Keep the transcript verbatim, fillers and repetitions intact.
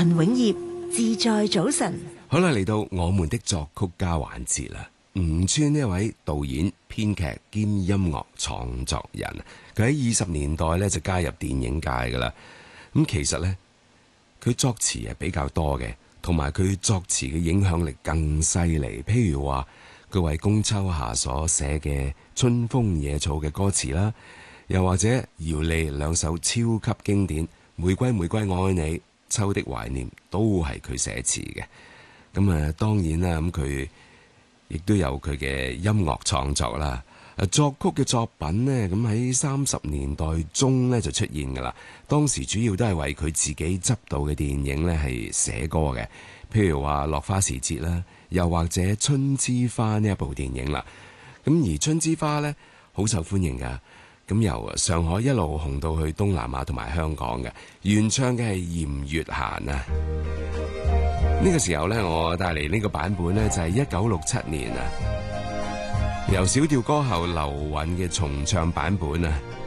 陳永業，自在早晨。 好啦，嚟到我們的作曲家環節啦。吳川呢位導演、編劇兼音樂創作人，佢喺二十年代咧就加入電影界噶啦。咁其實呢，佢作詞係比較多嘅，同埋佢作詞嘅影響力更犀利。譬如話佢為龔秋霞所寫嘅《春風野草》嘅歌詞啦，又或者姚莉兩首超級經典《玫瑰玫瑰我愛你》、《秋的懷念》都係佢寫詞嘅。咁啊，當然啦，咁佢亦都有佢嘅音樂創作啦。作曲嘅作品呢，咁喺三十年代中呢就出現噶啦。當時主要都係為佢自己執導嘅電影呢係寫歌嘅，譬如話《落花時節》啦，又或者《春之花》呢一部電影啦。咁而《春之花》呢，好受歡迎噶，咁由上海一路紅到去東南亞同埋香港嘅，原唱嘅係嚴月嫻啊。呢個時候呢，我帶嚟呢個版本呢，就係一九六七年啊，由小調歌后劉韻嘅重唱版本啊。